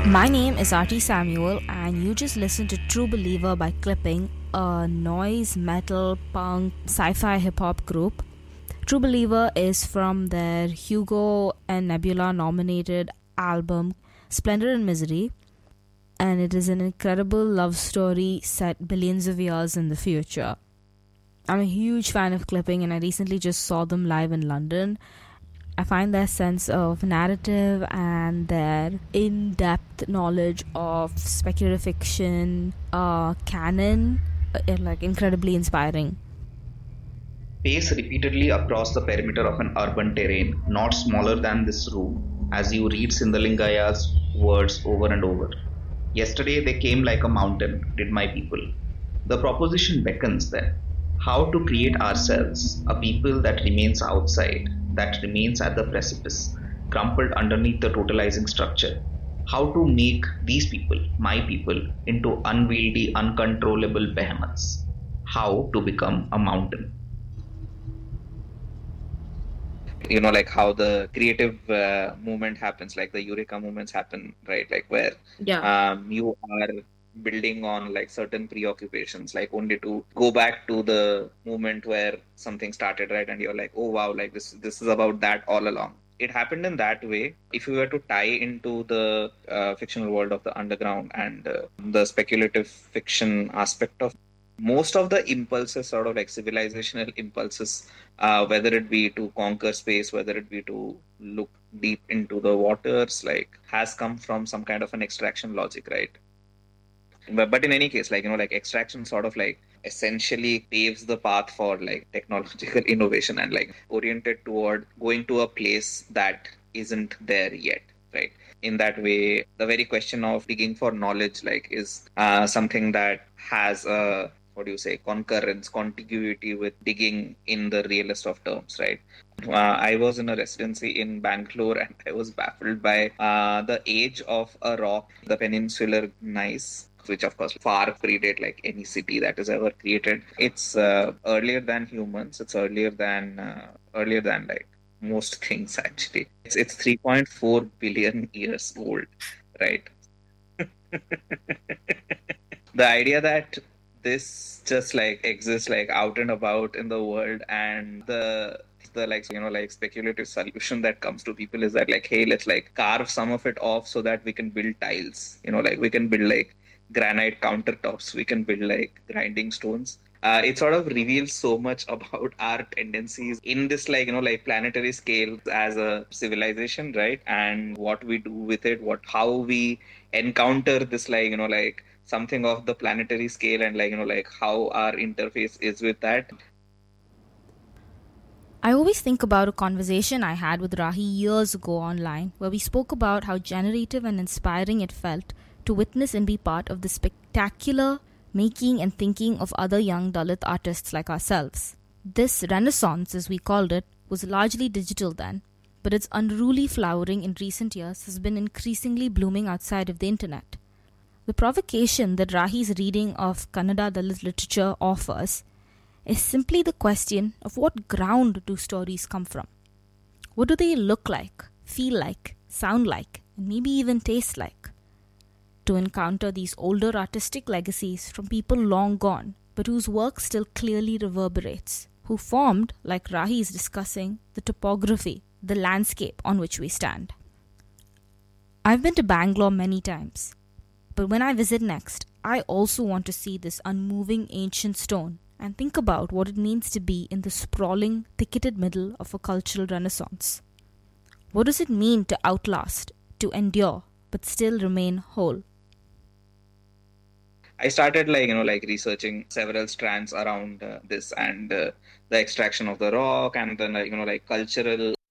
My name is Artie Samuel, and you just listened to True Believer by Clipping, a noise, metal, punk, sci fi hip hop group. True Believer is from their Hugo and Nebula nominated album Splendor and Misery, and it is an incredible love story set billions of years in the future. I'm a huge fan of Clipping, and I recently just saw them live in London. I find their sense of narrative and their in-depth knowledge of speculative fiction, canon, like incredibly inspiring. Pace repeatedly across the perimeter of an urban terrain, not smaller than this room, as you read Sindhalingaya's words over and over. Yesterday they came like a mountain, did my people. The proposition beckons then. How to create ourselves, a people that remains outside, that remains at the precipice, crumpled underneath the totalizing structure. How to make these people, my people, into unwieldy, uncontrollable behemoths. How to become a mountain. Like how the creative movement happens, like the eureka movements happen, right? Like where Yeah. you are building on like certain preoccupations, like only to go back to the moment where something started, right? And you're like, oh wow, like this is about that all along. It happened in that way. If you were to tie into the fictional world of the underground and the speculative fiction aspect of most of the impulses, sort of like civilizational impulses, whether it be to conquer space, whether it be to look deep into the waters, like has come from some kind of an extraction logic, right? But in any case, like extraction sort of like essentially paves the path for like technological innovation and like oriented toward going to a place that isn't there yet, right? In that way, the very question of digging for knowledge like is something that has a, what do you say, concurrence, contiguity with digging in the realest of terms, right? I was in a residency in Bangalore and I was baffled by the age of a rock, the peninsular gneiss, which of course far predate like any city that is ever created. It's earlier than humans. It's earlier than like most things actually. It's 3.4 billion years old, right? The idea that this just like exists like out and about in the world, and the like like speculative solution that comes to people is that like, hey, let's like carve some of it off so that we can build tiles, like we can build like granite countertops, we can build like grinding stones. It sort of reveals so much about our tendencies in this like like planetary scale as a civilization, right? And what we do with it, how we encounter this like like something of the planetary scale, and like like how our interface is with that. I always think about a conversation I had with Rahi years ago online where we spoke about how generative and inspiring it felt to witness and be part of the spectacular making and thinking of other young Dalit artists like ourselves. This renaissance, as we called it, was largely digital then, but its unruly flowering in recent years has been increasingly blooming outside of the internet. The provocation that Rahi's reading of Kannada Dalit literature offers is simply the question of what ground do stories come from? What do they look like, feel like, sound like, and maybe even taste like? To encounter these older artistic legacies from people long gone, but whose work still clearly reverberates, who formed, like Rahi is discussing, the topography, the landscape on which we stand. I've been to Bangalore many times, but when I visit next, I also want to see this unmoving ancient stone and think about what it means to be in the sprawling, thicketed middle of a cultural renaissance. What does it mean to outlast, to endure, but still remain whole? I started like like researching several strands around this, and the extraction of the rock, and then like like cultural